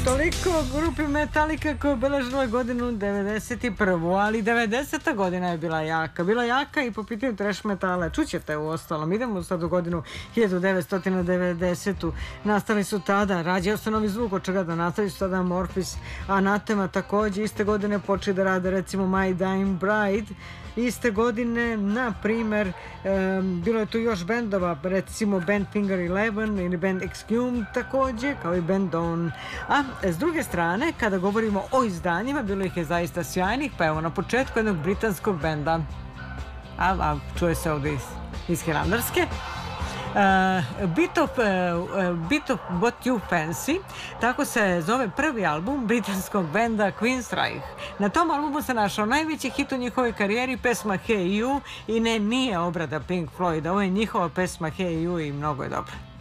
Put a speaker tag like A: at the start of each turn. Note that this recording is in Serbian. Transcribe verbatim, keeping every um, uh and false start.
A: Toliko o grupi Metallica koja je obeležila godinu devedeset prvu. Ali devedeseta godina je bila jaka. Bila jaka i po pitanju trash metala. Čućete u ostalom. Idemo sad u godinu hiljadu devetsto devedesetu. Nastali su tada, rađao se novi zvuk, od čega da nastali su tada Amorphis, Anathema takođe. Iste godine počeli da rade recimo My Dying Bride. Iste godine, na primer, um, bilo je tu još bendova, recimo Band Finger Eleven ili Band Exhumed takođe, kao i Band Dawn. A s druge strane, kada govorimo o izdanjima, bilo ih je zaista sjajnih, pa evo na početku jednog britanskog benda, a, a čuje se ovdje iz, iz Hilandarske, Uh, Bit of, uh, Bit of What You Fancy, tako se zove prvi album britanskog benda Queensryche. Na tom albumu se našao najveći hit u njihovoj karijeri, pesma Hey You, i ne, nije obrada Pink Floyd, ovo je njihova pesma Hey You i mnogo je dobra.